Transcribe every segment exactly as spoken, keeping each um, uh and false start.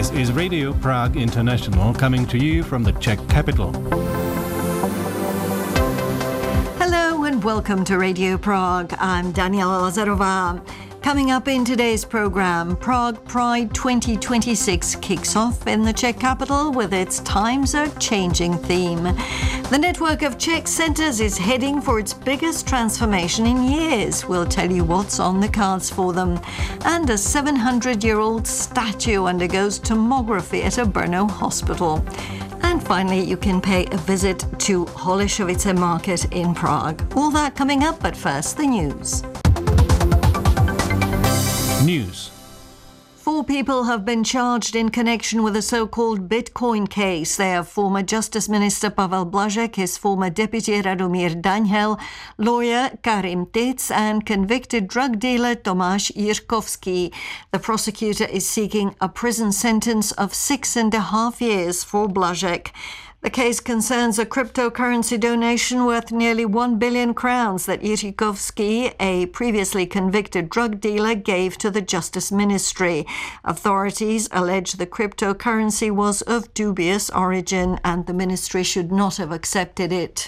This is Radio Prague International coming to you from the Czech capital. Hello and welcome to Radio Prague. I'm Daniela Lazarová. Coming up in today's program, Prague Pride twenty twenty-six kicks off in the Czech capital with its Times Are Changing theme. The network of Czech centres is heading for its biggest transformation in years. We'll tell you what's on the cards for them. And a seven hundred year old statue undergoes tomography at a Brno hospital. And finally, you can pay a visit to Holešovice Market in Prague. All that coming up, but first, the news. News. Four people have been charged in connection with the so-called Bitcoin case. They are former Justice Minister Pavel Blažek, his former deputy Radomír Daňhel, lawyer Karim Tic, and convicted drug dealer Tomáš Jirkovský. The prosecutor is seeking a prison sentence of six and a half years for Blažek. The case concerns a cryptocurrency donation worth nearly one billion crowns that Jirkovský, a previously convicted drug dealer, gave to the Justice Ministry. Authorities allege the cryptocurrency was of dubious origin and the ministry should not have accepted it.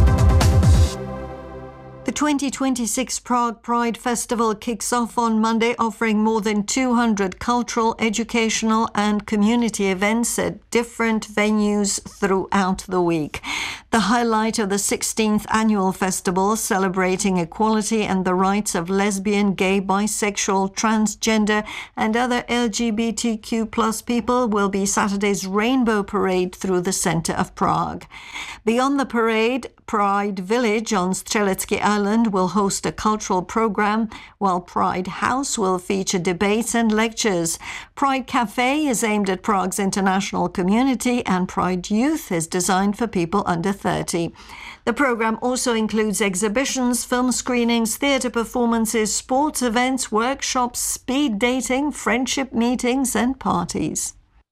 The twenty twenty-six Prague Pride Festival kicks off on Monday, offering more than two hundred cultural, educational and community events at different venues throughout the week. The highlight of the sixteenth annual festival, celebrating equality and the rights of lesbian, gay, bisexual, transgender and other L G B T Q plus people, will be Saturday's Rainbow Parade through the centre of Prague. Beyond the parade, Pride Village on Střelecký Island will host a cultural program, while Pride House will feature debates and lectures. Pride Cafe is aimed at Prague's international community, and Pride Youth is designed for people under thirty. The program also includes exhibitions, film screenings, theatre performances, sports events, workshops, speed dating, friendship meetings and parties.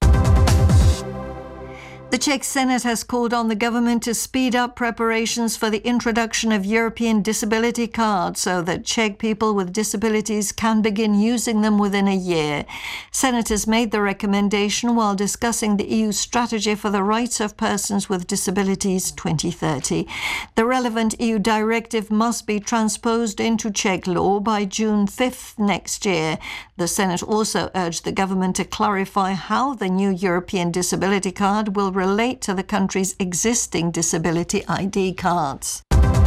The Czech Senate has called on the government to speed up preparations for the introduction of European disability cards so that Czech people with disabilities can begin using them within a year. Senators made the recommendation while discussing the E U strategy for the rights of persons with disabilities twenty thirty. The relevant E U directive must be transposed into Czech law by June fifth next year. The Senate also urged the government to clarify how the new European disability card will relate to the country's existing disability I D cards.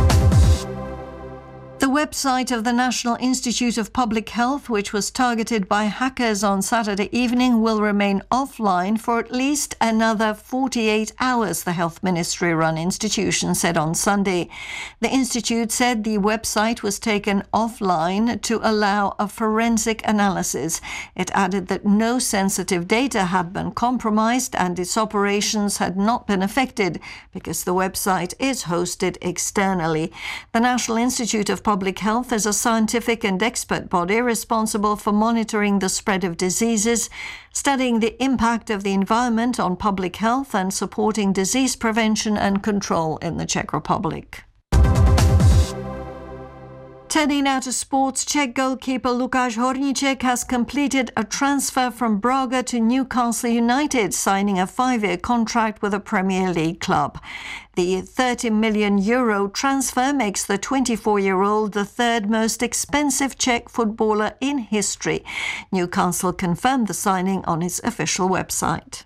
The website of the National Institute of Public Health, which was targeted by hackers on Saturday evening, will remain offline for at least another forty-eight hours, the Health Ministry-run institution said on Sunday. The institute said the website was taken offline to allow a forensic analysis. It added that no sensitive data had been compromised and its operations had not been affected because the website is hosted externally. The National Institute of Public Health is a scientific and expert body responsible for monitoring the spread of diseases, studying the impact of the environment on public health and supporting disease prevention and control in the Czech Republic. Turning now to sports, Czech goalkeeper Lukáš Horníček has completed a transfer from Braga to Newcastle United, signing a five-year contract with a Premier League club. The thirty million euro transfer makes the twenty-four-year-old the third most expensive Czech footballer in history. Newcastle confirmed the signing on its official website.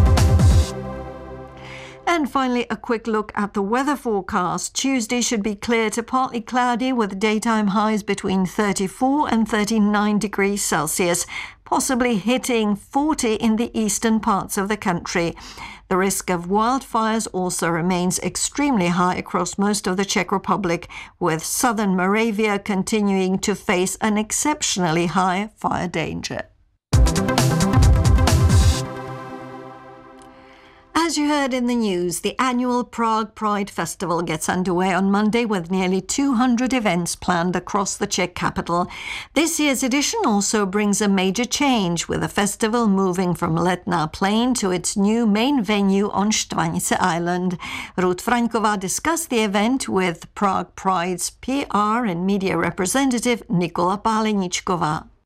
And finally, a quick look at the weather forecast. Tuesday should be clear to partly cloudy with daytime highs between thirty-four and thirty-nine degrees Celsius, possibly hitting forty in the eastern parts of the country. The risk of wildfires also remains extremely high across most of the Czech Republic, with southern Moravia continuing to face an exceptionally high fire danger. As you heard in the news, the annual Prague Pride Festival gets underway on Monday with nearly two hundred events planned across the Czech capital. This year's edition also brings a major change, with the festival moving from Letná Plain to its new main venue on Štvanice Island. Ruth Fraňková discussed the event with Prague Pride's P R and media representative Nikola Páleničková.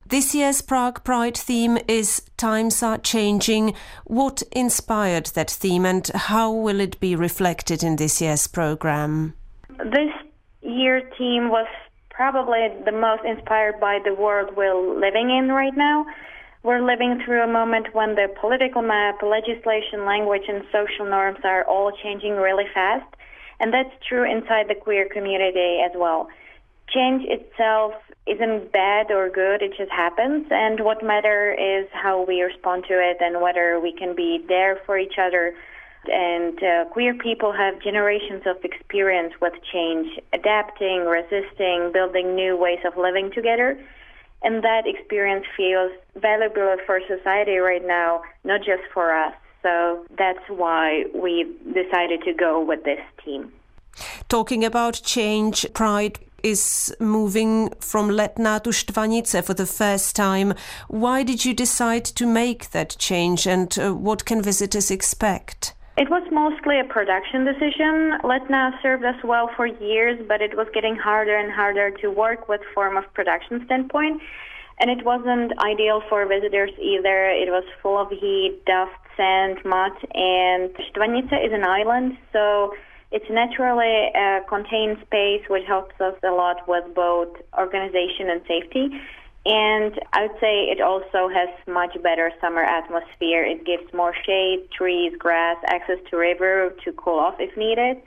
This year's Prague Pride theme is Times Are Changing. What inspired that theme and how will it be reflected in this year's programme? This year's theme was probably the most inspired by the world we're living in right now. We're living through a moment when the political map, legislation, language, and social norms are all changing really fast. And that's true inside the queer community as well. Change itself isn't bad or good, it just happens. And what matters is how we respond to it and whether we can be there for each other. And uh, queer people have generations of experience with change, adapting, resisting, building new ways of living together. And that experience feels valuable for society right now, not just for us. So that's why we decided to go with this theme. Talking about change, Pride is moving from Letná to Štvanice for the first time. Why did you decide to make that change and uh, what can visitors expect? It was mostly a production decision. Letná served us well for years, but it was getting harder and harder to work with from a production standpoint. And it wasn't ideal for visitors either. It was full of heat, dust, sand, mud, and Štvanica is an island, so it's naturally a contained space, which helps us a lot with both organization and safety. And I would say it also has much better summer atmosphere. It gives more shade, trees, grass, access to river to cool off if needed.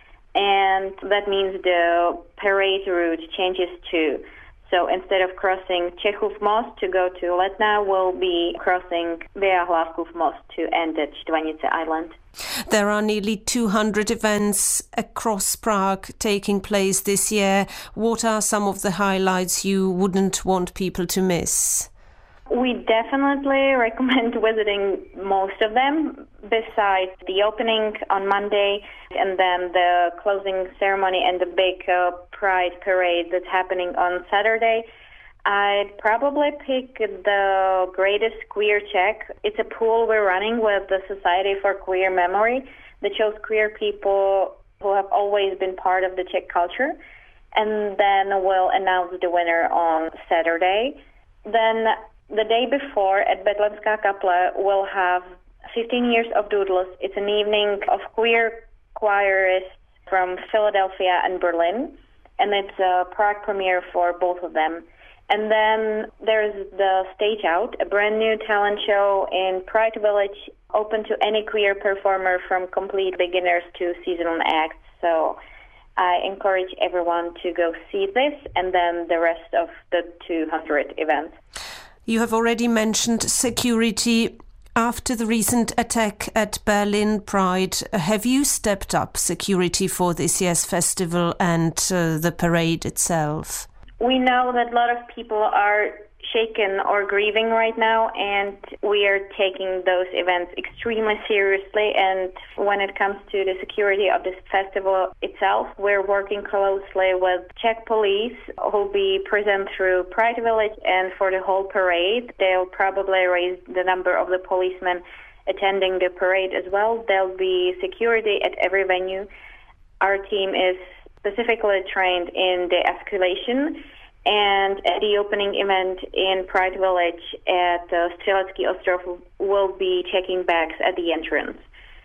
And that means the parade route changes too. So instead of crossing Čechův most to go to Letná, we'll be crossing Vyacheslávkův most to end at Štvanice Island. There are nearly two hundred events across Prague taking place this year. What are some of the highlights you wouldn't want people to miss? We definitely recommend visiting most of them, besides the opening on Monday and then the closing ceremony and the big uh, Pride parade that's happening on Saturday. I'd probably pick the Greatest Queer Czech. It's a pool we're running with the Society for Queer Memory that shows queer people who have always been part of the Czech culture. And then we'll announce the winner on Saturday. Then the day before at Betlemská kaple, we'll have fifteen years of Doodles. It's an evening of queer choirists from Philadelphia and Berlin. And it's a Prague premiere for both of them. And then there's the Stage Out, a brand new talent show in Pride Village, open to any queer performer from complete beginners to seasonal acts. So I encourage everyone to go see this and then the rest of the two hundred events. You have already mentioned security. After the recent attack at Berlin Pride, have you stepped up security for this year's festival and uh, the parade itself? We know that a lot of people are shaken or grieving right now, and we are taking those events extremely seriously. And when it comes to the security of this festival itself, we're working closely with Czech police who will be present through Pride Village, and for the whole parade, they'll probably raise the number of the policemen attending the parade as well. There'll be security at every venue. Our team is specifically trained in de-escalation, and at the opening event in Pride Village at uh, Střelecký Ostrov, we'll be checking bags at the entrance.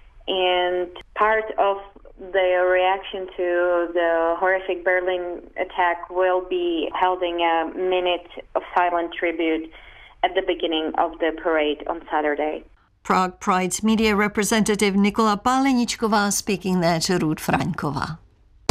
And part of the reaction to the horrific Berlin attack will be holding a minute of silent tribute at the beginning of the parade on Saturday. Prague Pride's media representative Nikola Páleničková speaking there to Ruth Frankova.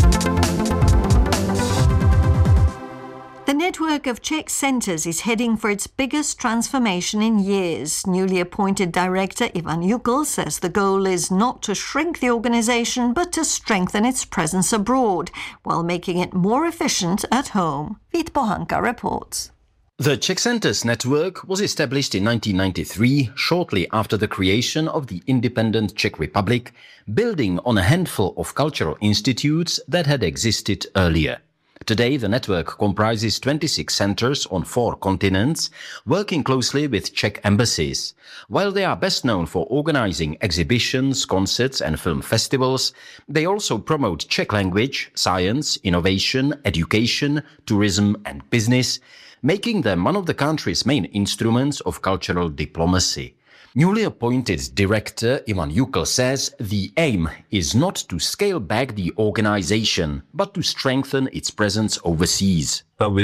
The network of Czech centres is heading for its biggest transformation in years. Newly appointed director Ivan Jukl says the goal is not to shrink the organisation but to strengthen its presence abroad while making it more efficient at home. Vít Pohanka reports. The Czech Centres network was established in nineteen ninety-three, shortly after the creation of the independent Czech Republic, building on a handful of cultural institutes that had existed earlier. Today, the network comprises twenty-six centres on four continents, working closely with Czech embassies. While they are best known for organising exhibitions, concerts and film festivals, they also promote Czech language, science, innovation, education, tourism and business, making them one of the country's main instruments of cultural diplomacy. Newly appointed director Ivan Jukl says the aim is not to scale back the organization, but to strengthen its presence overseas.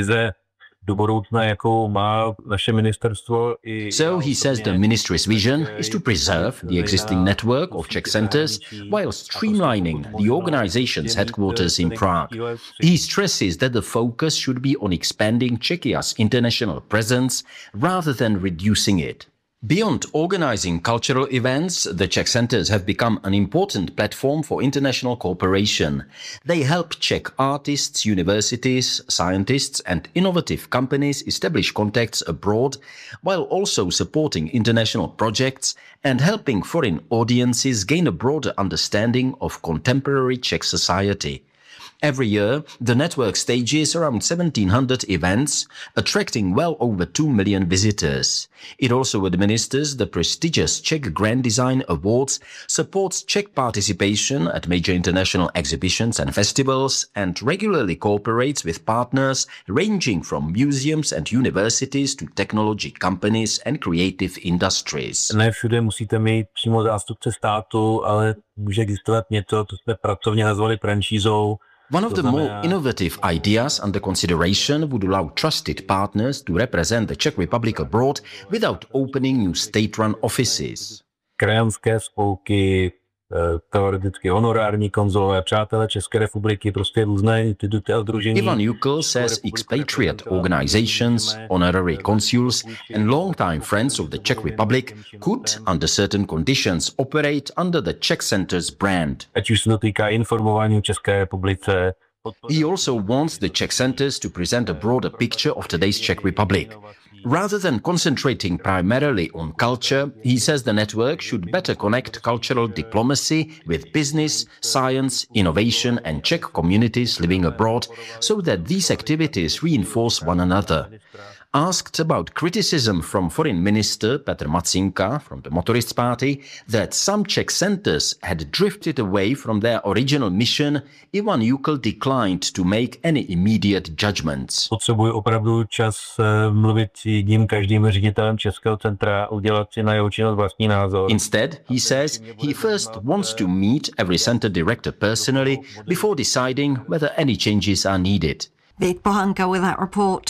So he says the ministry's vision is to preserve the existing network of Czech centers while streamlining the organization's headquarters in Prague. He stresses that the focus should be on expanding Czechia's international presence rather than reducing it. Beyond organizing cultural events, the Czech centers have become an important platform for international cooperation. They help Czech artists, universities, scientists, and innovative companies establish contacts abroad, while also supporting international projects and helping foreign audiences gain a broader understanding of contemporary Czech society. Every year, the network stages around seventeen hundred events, attracting well over two million visitors. It also administers the prestigious Czech Grand Design Awards, supports Czech participation at major international exhibitions and festivals, and regularly cooperates with partners ranging from museums and universities to technology companies and creative industries. Ne všude musíte mít přímo zástupce státu, ale může existovat něco, co jsme pracovně nazvali franšízou. One of the more innovative ideas under consideration would allow trusted partners to represent the Czech Republic abroad without opening new state-run offices. Krajanské spolky, teoreticky honorární konzulové, přátelé České republiky, prostě různé instituty a sdružení. Ivan Jukl says expatriate organizations, honorary consuls and long-time friends of the Czech Republic could, under certain conditions, operate under the Czech Center's brand. Ať už se to týká informování o České republice. He also wants the Czech centers to present a broader picture of today's Czech Republic. Rather than concentrating primarily on culture, he says the network should better connect cultural diplomacy with business, science, innovation and Czech communities living abroad so that these activities reinforce one another. Asked about criticism from Foreign Minister Petr Matsinka from the Motorists Party that some Czech centers had drifted away from their original mission, Ivan Jukl declined to make any immediate judgments. Potřebuji opravdu čas mluvit s jedním každým ředitelem Českého centra, udělat si na jeho činnost vlastní názor. Instead, he says he first wants to meet every center director personally before deciding whether any changes are needed. Vít Pohanka with that report.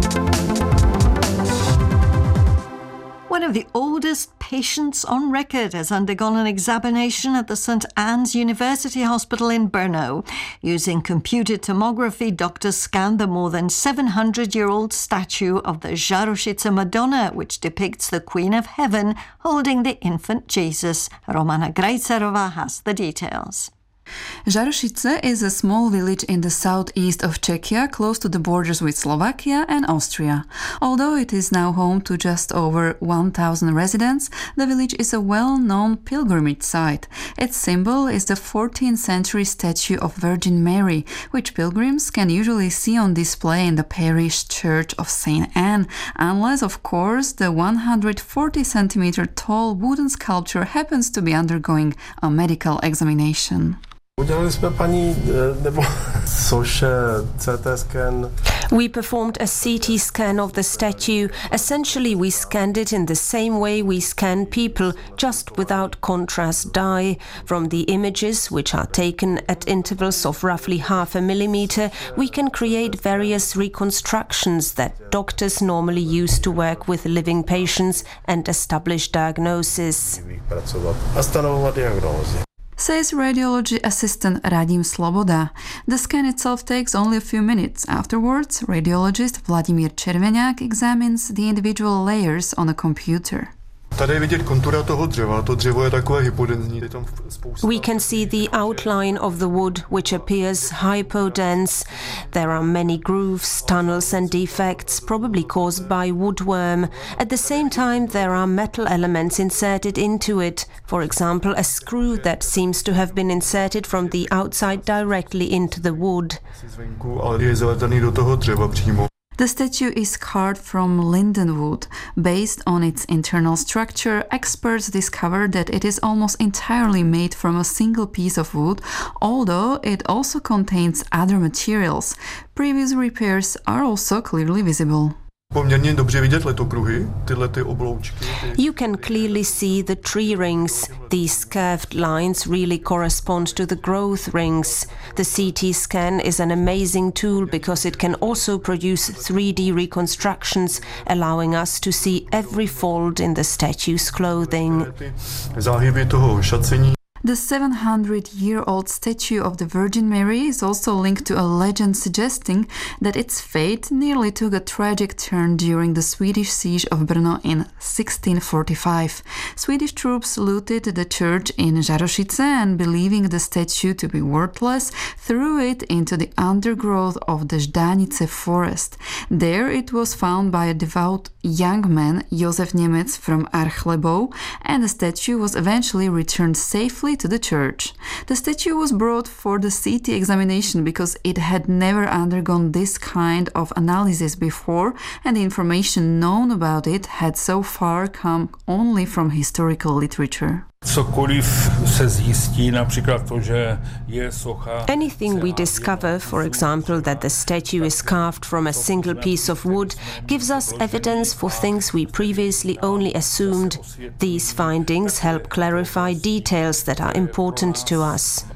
One of the oldest patients on record has undergone an examination at the Saint Anne's University Hospital in Brno. Using computer tomography, doctors scanned the more than seven hundred year old statue of the Žarošice Madonna, which depicts the Queen of Heaven holding the infant Jesus. Romana Grajcerova has the details. Žarošice is a small village in the southeast of Czechia, close to the borders with Slovakia and Austria. Although it is now home to just over one thousand residents, the village is a well-known pilgrimage site. Its symbol is the fourteenth century statue of Virgin Mary, which pilgrims can usually see on display in the parish church of Saint Anne, unless, of course, the one hundred forty centimeter tall wooden sculpture happens to be undergoing a medical examination. Udělali jsme paní nebo což C T scan. We performed a C T scan of the statue. Essentially, we scanned it in the same way we scan people, just without contrast dye. From the images, which are taken at intervals of roughly half a millimeter, we can create various reconstructions that doctors normally use to work with living patients and establish diagnosis. A stanovovat diagnózy. Says radiology assistant Radim Sloboda. The scan itself takes only a few minutes. Afterwards, radiologist Vladimír Červeňák examines the individual layers on a computer. Tady je vidět kontura toho dřeva. To dřevo je takové hypodenzní. We can see the outline of the wood, which appears hypodense. There are many grooves, tunnels and defects, probably caused by woodworm. At the same time, there are metal elements inserted into it. For example, a screw that seems to have been inserted from the outside directly into the wood. The statue is carved from linden wood. Based on its internal structure, experts discovered that it is almost entirely made from a single piece of wood, although it also contains other materials. Previous repairs are also clearly visible. Poměrně dobře vidět letokruhy, tyhle ty obloučky. You can clearly see the tree rings. These curved lines really correspond to the growth rings. The C T scan is an amazing tool because it can also produce three D reconstructions, allowing us to see every fold in the statue's clothing. Záhyby toho šacení. The seven hundred year old statue of the Virgin Mary is also linked to a legend suggesting that its fate nearly took a tragic turn during the Swedish siege of Brno in sixteen forty-five. Swedish troops looted the church in Žarošice and, believing the statue to be worthless, threw it into the undergrowth of the Ždánice forest. There it was found by a devout young man, Josef Němec from Archlebov, and the statue was eventually returned safely to the church. The statue was brought for the C T examination because it had never undergone this kind of analysis before, and the information known about it had so far come only from historical literature. Anything we discover, for example, that the statue is carved from a single piece of wood, gives us evidence for things we previously only assumed. These findings help clarify details that are important to us.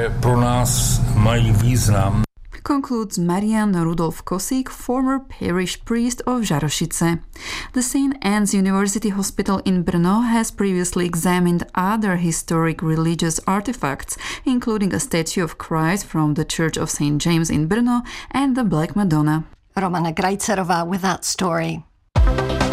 Concludes Marian Rudolf Kosík, former parish priest of Žarošice. The Saint Anne's University Hospital in Brno has previously examined other historic religious artifacts, including a statue of Christ from the Church of Saint James in Brno and the Black Madonna. Romana Grajcerová with that story.